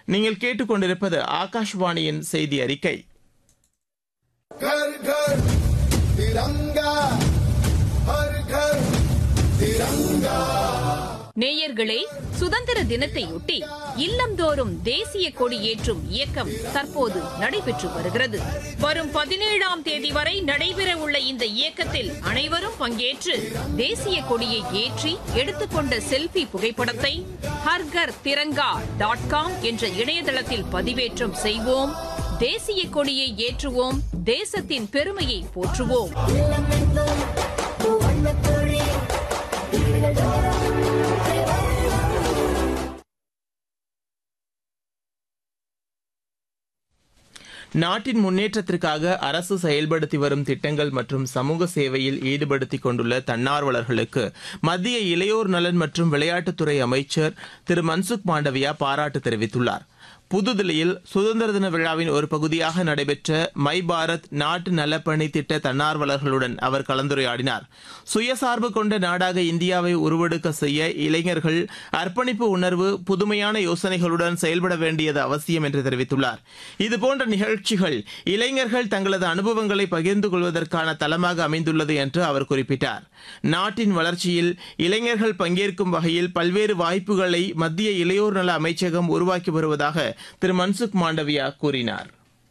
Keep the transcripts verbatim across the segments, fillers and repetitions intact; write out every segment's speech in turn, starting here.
நீங்கள் கேட்டுக்கொண்டிருப்பது ஆகாஷ்வாணியின் செய்தி அறிக்கை. घर घर तिरंगा, हर घर तिरंगा. நேயர்களே, சுதந்திர தினத்தையொட்டி இல்லந்தோறும் தேசிய கொடி ஏற்றும் இயக்கம் தற்போது நடைபெற்று வருகிறது. வரும் பதினேழாம் தேதி வரை நடைபெறவுள்ள இந்த இயக்கத்தில் அனைவரும் பங்கேற்று தேசிய கொடியை ஏற்றி எடுத்துக்கொண்ட செல்ஃபி புகைப்படத்தை ஹர்கர் திரங்கா டாட் காம் என்ற இணையதளத்தில் பதிவேற்றம் செய்வோம். தேசிய கொடியை ஏற்றுவோம், தேசத்தின் பெருமையை போற்றுவோம். நாட்டின் முன்னேற்றத்திற்காக அரசு செயல்படுத்தி வரும் திட்டங்கள் மற்றும் சமூக சேவையில் ஈடுபடுத்திக் கொண்டுள்ள தன்னார்வலர்களுக்கு மத்திய இளையோர் நலன் மற்றும் விளையாட்டுத்துறை அமைச்சர் திரு மன்சுக் மாண்டவியா பாராட்டு தெரிவித்துள்ளார். புதுதில்லியில் சுதந்திர தின விழாவின் ஒரு பகுதியாக நடைபெற்ற மை பாரத் நாட்டு நலப்பணி திட்ட தன்னார்வலர்களுடன் அவர் கலந்துரையாடினார். சுயசார்பு கொண்ட நாடாக இந்தியாவை உருவெடுக்க செய்ய இளைஞர்கள் அர்ப்பணிப்பு உணர்வு, புதுமையான யோசனைகளுடன் செயல்பட வேண்டியது அவசியம் என்று தெரிவித்துள்ளார். இதுபோன்ற நிகழ்ச்சிகள் இளைஞர்கள் தங்களது அனுபவங்களை பகிர்ந்து கொள்வதற்கான தளமாக அமைந்துள்ளது என்று அவர் குறிப்பிட்டார். நாட்டின் வளர்ச்சியில் இளைஞர்கள் பங்கேற்கும் வகையில் பல்வேறு வாய்ப்புகளை மத்திய இளையோர் நல அமைச்சகம் உருவாக்கி வருவதாக திரு மன்சுக் மாண்டவியா கூறினார்.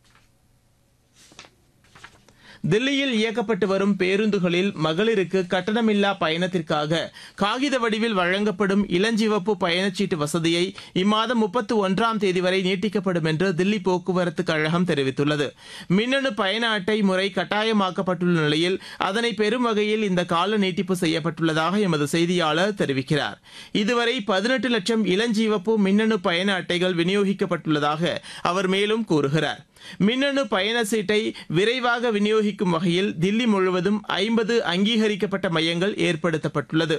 தில்லியில் இயக்கப்பட்டு வரும் பேருந்துகளில் மகளிருக்கு கட்டணமில்லா பயணத்திற்காக காகித வடிவில் வழங்கப்படும் இளஞ்சிவப்பு பயணச்சீட்டு வசதியை இம்மாதம் முப்பத்தி ஒன்றாம் தேதி வரை நீட்டிக்கப்படும் என்று தில்லி போக்குவரத்து கழகம் தெரிவித்துள்ளது. மின்னணு பயண அட்டை முறை கட்டாயமாக்கப்பட்டுள்ள நிலையில் அதனை பெறும் வகையில் இந்த கால நீட்டிப்பு செய்யப்பட்டுள்ளதாக எமது செய்தியாளர் தெரிவிக்கிறார். இதுவரை பதினெட்டு லட்சம் இளஞ்சிவப்பு மின்னணு பயண அட்டைகள் விநியோகிக்கப்பட்டுள்ளதாக அவர் மேலும் கூறுகிறார். மின்னணு பயண சீட்டை விரைவாக விநியோகிக்கும் வகையில் தில்லி முழுவதும் ஐம்பது அங்கீகரிக்கப்பட்ட மையங்கள் ஏற்படுத்தப்பட்டுள்ளது.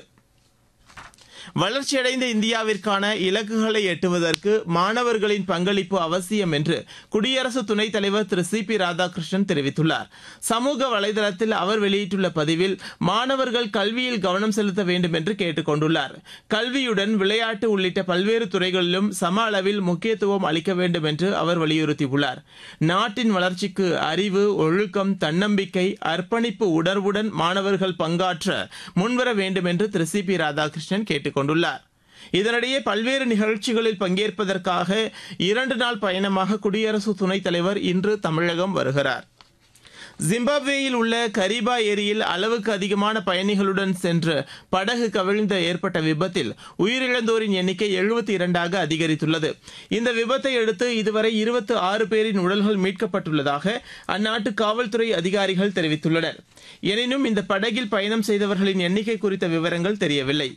வளர்ச்சியடைந்த இந்தியாவிற்கான இலக்குகளை எட்டுவதற்கு மாணவர்களின் பங்களிப்பு அவசியம் என்று குடியரசு துணைத் தலைவர் திரு சி பி ராதாகிருஷ்ணன் தெரிவித்துள்ளார். சமூக வலைதளத்தில் அவர் வெளியிட்டுள்ள பதிவில் மாணவர்கள் கல்வியில் கவனம் செலுத்த வேண்டும் என்று கேட்டுக் கொண்டுள்ளார். கல்வியுடன் விளையாட்டு உள்ளிட்ட பல்வேறு துறைகளிலும் சம அளவில் முக்கியத்துவம் அளிக்க வேண்டும் என்று அவர் வலியுறுத்தியுள்ளார். நாட்டின் வளர்ச்சிக்கு அறிவு, ஒழுக்கம், தன்னம்பிக்கை, அர்ப்பணிப்பு உணர்வுடன் மாணவர்கள் பங்காற்ற முன்வர வேண்டும் என்று திரு சி பி ராதாகிருஷ்ணன் கேட்டுக் கொண்டுள்ளார். இதனிடையே பல்வேறு நிகழ்ச்சிகளில் பங்கேற்பதற்காக இரண்டு நாள் பயணமாக குடியரசு துணைத் தலைவர் இன்று தமிழகம் வருகிறார். ஜிம்பாப்வேயில் உள்ள கரீபா ஏரியில் அளவுக்கு அதிகமான பயணிகளுடன் சென்று படகு கவிழ்ந்த ஏற்பட்ட விபத்தில் உயிரிழந்தோரின் எண்ணிக்கை எழுபத்தி இரண்டாக அதிகரித்துள்ளது. இந்த விபத்தை அடுத்து இதுவரை இருபத்தி ஆறு பேரின் உடல்கள் மீட்கப்பட்டுள்ளதாக அந்நாட்டு காவல்துறை அதிகாரிகள் தெரிவித்துள்ளனர். எனினும் இந்த படகில் பயணம் செய்தவர்களின் எண்ணிக்கை குறித்த விவரங்கள் தெரியவில்லை.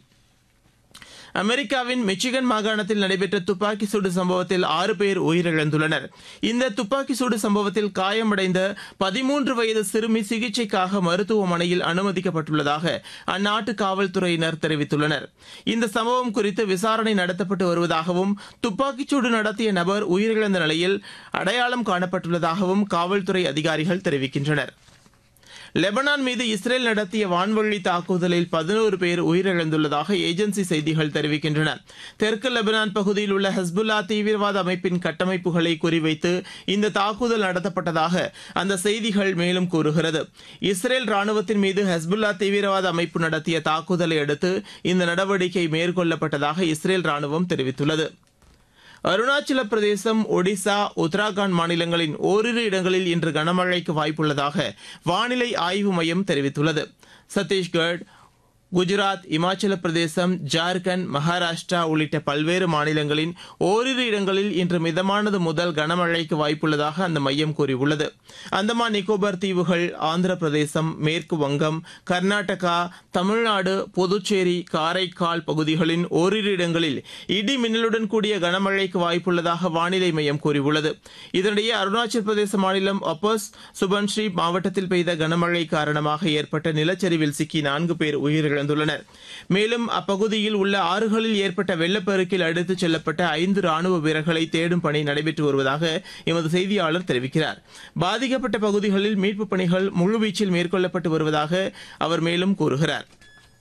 அமெரிக்காவின் மிச்சிகன் மாகாணத்தில் நடைபெற்ற துப்பாக்கி சூடு சம்பவத்தில் ஆறு பேர் உயிரிழந்துள்ளனர். இந்த துப்பாக்கி சூடு சம்பவத்தில் காயமடைந்த பதிமூன்று வயது சிறுமி சிகிச்சைக்காக மருத்துவமனையில் அனுமதிக்கப்பட்டுள்ளதாக அந்நாட்டு காவல்துறையினர் தெரிவித்துள்ளனர். இந்த சம்பவம் குறித்து விசாரணை நடத்தப்பட்டு வருவதாகவும் துப்பாக்கிச்சூடு நடத்திய நபர் உயிரிழந்த நிலையில் அடையாளம் காணப்பட்டுள்ளதாகவும் காவல்துறை அதிகாரிகள் தெரிவிக்கின்றனர். லெபனான் மீது இஸ்ரேல் நடத்திய வான்வழி தாக்குதலில் பதினோரு பேர் உயிரிழந்துள்ளதாக ஏஜென்சி செய்திகள் தெரிவிக்கின்றன. தெற்கு லெபனான் பகுதியில் உள்ள ஹஸ்புல்லா தீவிரவாத அமைப்பின் கட்டமைப்புகளை குறிவைத்து இந்த தாக்குதல் நடத்தப்பட்டதாக அந்த செய்திகள் மேலும் கூறுகிறது. இஸ்ரேல் ராணுவத்தின் மீது ஹஸ்புல்லா தீவிரவாத அமைப்பு நடத்திய தாக்குதலை அடுத்து இந்த நடவடிக்கை மேற்கொள்ளப்பட்டதாக இஸ்ரேல் ராணுவம் தெரிவித்துள்ளது. அருணாச்சல பிரதேசம், ஒடிசா, உத்தராகண்ட் மாநிலங்களின் ஓரிரு இடங்களில் இன்று கனமழைக்கு வாய்ப்புள்ளதாக வானிலை ஆய்வு மையம் தெரிவித்துள்ளது. சத்தீஸ்கர், குஜராத், இமாச்சல பிரதேசம், ஜார்க்கண்ட், மகாராஷ்டிரா உள்ளிட்ட பல்வேறு மாநிலங்களின் ஓரிரு இடங்களில் இன்று மிதமானது முதல் கனமழைக்கு வாய்ப்புள்ளதாக அந்த மையம் கூறியுள்ளது. அந்தமான் நிக்கோபார் தீவுகள், ஆந்திர பிரதேசம், மேற்கு வங்கம், கர்நாடகா, தமிழ்நாடு, புதுச்சேரி, காரைக்கால் பகுதிகளின் ஓரிரு இடங்களில் இடி மின்னலுடன் கூடிய கனமழைக்கு வாய்ப்புள்ளதாக வானிலை மையம் கூறியுள்ளது. இதனிடையே அருணாச்சல பிரதேச மாநிலம் அப்போஸ் சுபன்ஸ்ரீ மாவட்டத்தில் பெய்த கனமழை காரணமாக ஏற்பட்ட நிலச்சரிவில் சிக்கி நான்கு பேர் உயிரிழந்தனர். மேலும் அப்பகுதியில் உள்ள ஆறுகளில் ஏற்பட்ட வெள்ளப்பெருக்கில் அடித்துச் செல்லப்பட்ட ஐந்து ராணுவ வீரர்களை தேடும் பணி நடைபெற்று வருவதாக எமது செய்தியாளர் தெரிவிக்கிறார். பாதிக்கப்பட்ட பகுதிகளில் மீட்புப் பணிகள் முழுவீச்சில் மேற்கொள்ளப்பட்டு வருவதாக அவர் மேலும் கூறுகிறார்.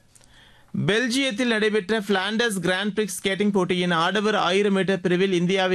பெல்ஜியத்தில் நடைபெற்ற பிளாண்டர்ஸ் கிராண்ட் பிரிக்ஸ் ஸ்கேட்டிங் போட்டியின் ஆடவர் ஆயிரம் மீட்டர் பிரிவில் இந்தியாவின்